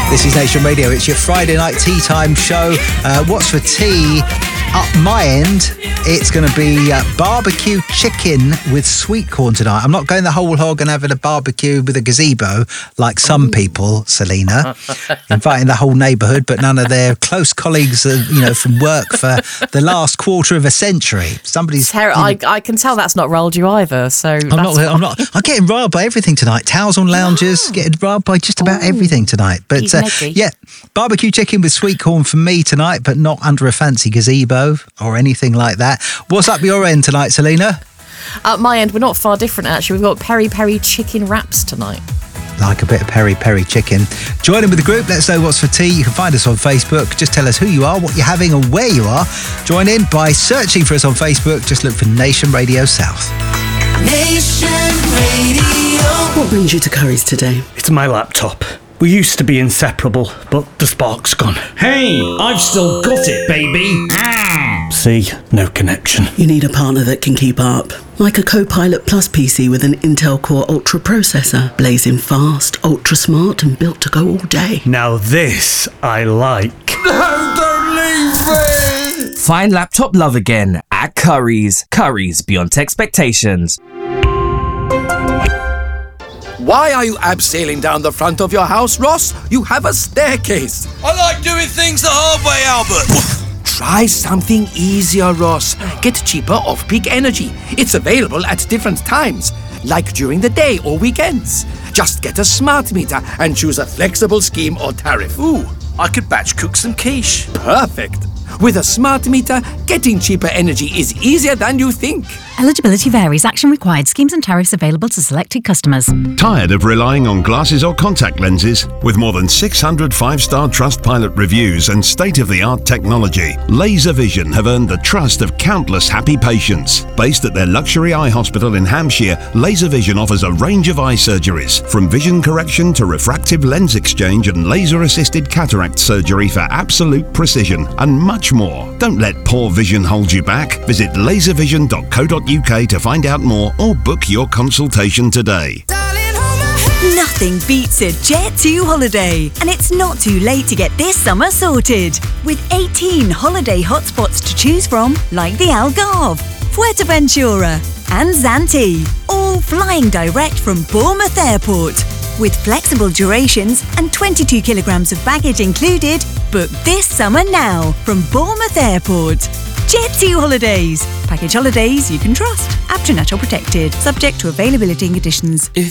This is Nation Radio. It's your Friday night tea time show. What's for tea? Up my end, it's going to be barbecue chicken with sweet corn tonight. I'm not going the whole hog and having a barbecue with a gazebo like some people, Selena, inviting the whole neighbourhood, but none of their close colleagues, from work for the last quarter of a century. Somebody's. I can tell that's not rolled you either. So I'm getting riled by everything tonight. Towels on lounges, getting riled by just about everything tonight. But barbecue chicken with sweet corn for me tonight, but not under a fancy gazebo or anything like that. What's up your end tonight, Selena? At my end, we're not far different, actually. We've got peri-peri chicken wraps tonight. Like a bit of peri-peri chicken. Join in with the group. Let us know what's for tea. You can find us on Facebook. Just tell us who you are, what you're having and where you are. Join in by searching for us on Facebook. Just look for Nation Radio South. Nation Radio. What brings you to Curry's today? It's my laptop. We used to be inseparable, but the spark's gone. Hey, I've still got it, baby. See, no connection. You need a partner that can keep up. Like a Copilot Plus PC with an Intel Core Ultra processor. Blazing fast, ultra smart and built to go all day. Now this I like. No, don't leave me! Find laptop love again at Curry's. Curry's, beyond expectations. Why are you abseiling down the front of your house, Ross? You have a staircase. I like doing things the hard way, Albert. Try something easier, Ross. Get cheaper off-peak energy. It's available at different times, like during the day or weekends. Just get a smart meter and choose a flexible scheme or tariff. Ooh, I could batch cook some quiche. Perfect. With a smart meter, getting cheaper energy is easier than you think. Eligibility varies. Action required. Schemes and tariffs available to selected customers. Tired of relying on glasses or contact lenses? With more than 600 five-star Trustpilot reviews and state-of-the-art technology, Laser Vision have earned the trust of countless happy patients. Based at their luxury eye hospital in Hampshire, Laser Vision offers a range of eye surgeries, from vision correction to refractive lens exchange and laser-assisted cataract surgery for absolute precision, and much more. Don't let poor vision hold you back. Visit laservision.co.uk to find out more or book your consultation today. Nothing beats a Jet2 holiday, and it's not too late to get this summer sorted. With 18 holiday hotspots to choose from, like the Algarve, Fuerteventura and Zante, all flying direct from Bournemouth Airport. With flexible durations and 22 kilograms of baggage included, book this summer now from Bournemouth Airport. Jet2 Holidays. Package holidays you can trust. After natural protected. Subject to availability and conditions.